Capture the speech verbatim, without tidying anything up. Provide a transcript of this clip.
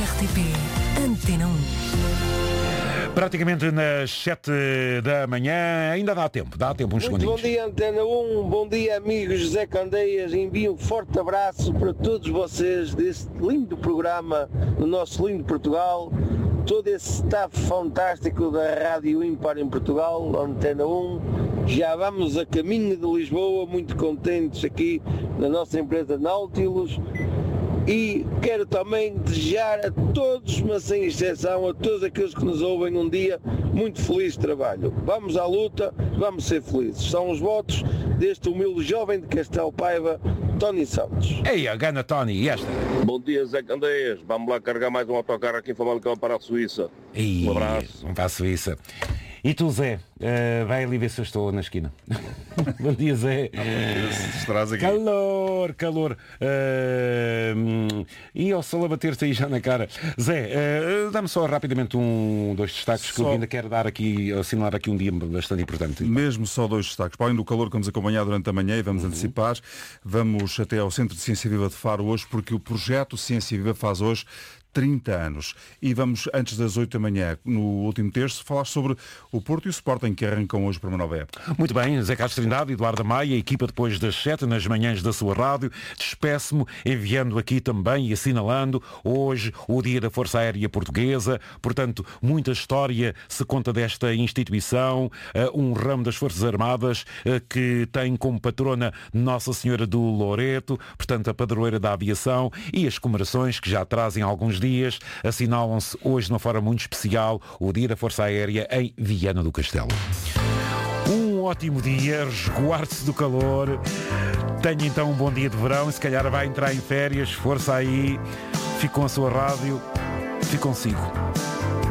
R T P Antena um. Praticamente nas sete da manhã, ainda dá tempo, dá tempo uns Muito segundinhos. bom dia, Antena um, bom dia, amigos José Candeias. Envio um forte abraço para todos vocês deste lindo programa no nosso lindo Portugal. Todo esse staff fantástico da Rádio Ímpar em Portugal, Antena um. Já vamos a caminho de Lisboa, muito contentes aqui na nossa empresa Nautilus. E quero também desejar a todos, mas sem exceção, a todos aqueles que nos ouvem um dia muito feliz de trabalho. Vamos à luta, vamos ser felizes. São os votos deste humilde jovem de Castelo Paiva, Tony Santos. Ei, a gana Tony, e esta? Bom dia, Zé Candeias. Vamos lá carregar mais um autocarro aqui em Famalicão para a Suíça. Ei, um abraço. Vamos para a Suíça. E tu, Zé, uh, vai ali ver se eu estou na esquina. Bom dia, Zé. Estarás aqui. Calor, calor. Uh, e ao sol a bater-te aí já na cara. Zé, uh, dá-me só rapidamente um, dois destaques só... que eu ainda quero dar aqui, assinalar aqui um dia bastante importante. Mesmo só dois destaques. Para além do calor que vamos acompanhar durante a manhã e vamos uhum. antecipar, vamos até ao Centro de Ciência Viva de Faro hoje, porque o projeto Ciência Viva faz hoje trinta anos. E vamos, antes das oito da manhã, no último terço, falar sobre o Porto e o Sporting, que arrancam hoje para uma nova época. Muito bem, Zé Carlos Trindade, Eduardo Maia, a equipa depois das sete, nas manhãs da sua rádio. Despeço-me enviando aqui também e assinalando hoje o Dia da Força Aérea Portuguesa. Portanto, muita história se conta desta instituição, um ramo das Forças Armadas que tem como patrona Nossa Senhora do Loreto, portanto, a padroeira da aviação, e as comemorações que já trazem alguns dias assinalam-se hoje de uma forma muito especial o Dia da Força Aérea em Viana do Castelo. Um ótimo dia, resguarde-se do calor, tenha então um bom dia de verão e se calhar vai entrar em férias, força aí, fique com a sua rádio, fique consigo.